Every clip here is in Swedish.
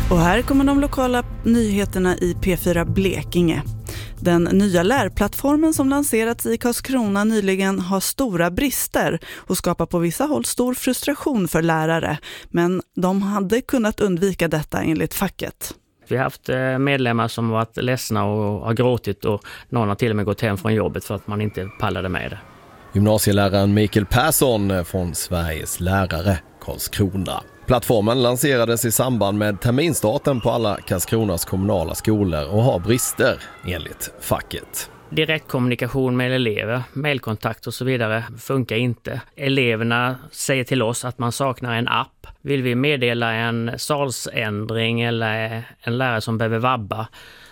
Och här kommer de lokala nyheterna i P4 Blekinge. Den nya lärplattformen som lanserats i Karlskrona nyligen har stora brister och skapar på vissa håll stor frustration för lärare. Men de hade kunnat undvika detta enligt facket. Vi har haft medlemmar som varit ledsna och har gråtit och någon har till och med gått hem från jobbet för att man inte pallade med det. Gymnasieläraren Mikael Persson från Sveriges lärare Karlskrona. Plattformen lanserades i samband med terminstarten på alla Karlskronas kommunala skolor och har brister enligt facket. Direktkommunikation med elever, mejlkontakt och så vidare funkar inte. Eleverna säger till oss att man saknar en app. Vill vi meddela en salsändring eller en lärare som behöver vabba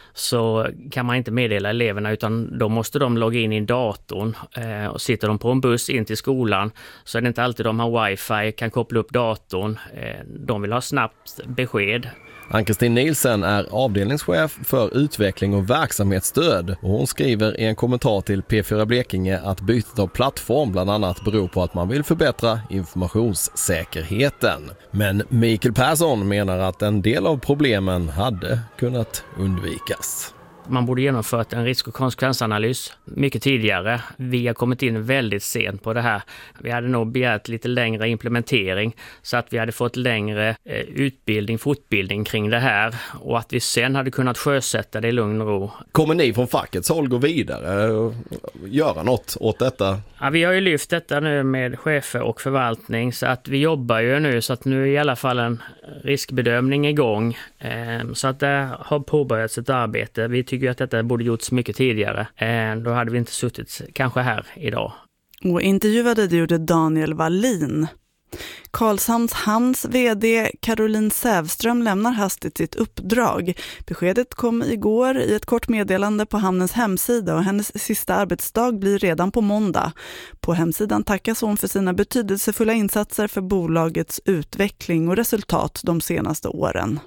så kan man inte meddela eleverna utan då måste de logga in i datorn och sitter de på en buss in till skolan så är det inte alltid de har wifi, kan koppla upp datorn. De vill ha snabbt besked. Ann-Kristin Nielsen är avdelningschef för utveckling och verksamhetsstöd och hon skriver i en kommentar till P4 Blekinge att bytet av plattform bland annat beror på att man vill förbättra informationssäkerheten. Men Mikael Persson menar att en del av problemen hade kunnat undvikas. Man borde genomfört en risk- och konsekvensanalys mycket tidigare. Vi har kommit in väldigt sent på det här. Vi hade nog begärt lite längre implementering så att vi hade fått längre fortbildning kring det här och att vi sen hade kunnat sjösätta det i lugn och ro. Kommer ni från fackets håll gå vidare och göra något åt detta? Ja, vi har ju lyft detta nu med chefer och förvaltning så att vi jobbar ju nu så att nu är i alla fall en riskbedömning igång. Så att det har påbörjats ett arbete. Vi tycker att detta borde gjorts mycket tidigare. Då hade vi inte suttit kanske här idag. Och intervjuade det gjorde Daniel Wallin. Karlshamns hamns vd Caroline Sävström lämnar hastigt sitt uppdrag. Beskedet kom igår i ett kort meddelande på hamnens hemsida och hennes sista arbetsdag blir redan på måndag. På hemsidan tackas hon för sina betydelsefulla insatser för bolagets utveckling och resultat de senaste åren.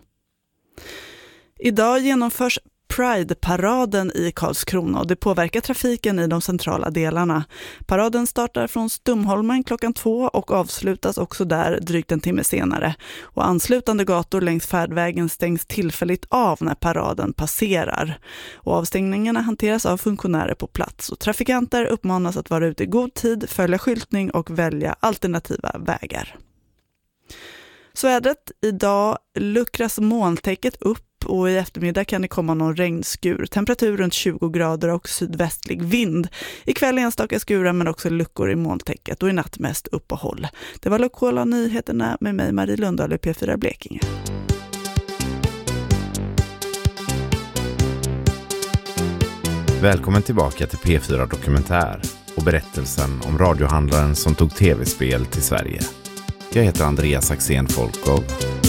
Idag genomförs Pride-paraden i Karlskrona och det påverkar trafiken i de centrala delarna. Paraden startar från Stumholmen 2:00 och avslutas också där drygt en timme senare. Och anslutande gator längs färdvägen stängs tillfälligt av när paraden passerar. Och avstängningarna hanteras av funktionärer på plats och trafikanter uppmanas att vara ute i god tid, följa skyltning och välja alternativa vägar. Så vädret idag luckras molntäcket upp och i eftermiddag kan det komma någon regnskur. Temperatur runt 20 grader och sydvästlig vind. Ikväll enstaka skurar men också luckor i molntäcket och i natt mest uppehåll. Det var lokala nyheterna med mig Marie Lundahl i P4 Blekinge. Välkommen tillbaka till P4 Dokumentär och berättelsen om radiohandlaren som tog tv-spel till Sverige. Jag heter Andreas Axén Folkov.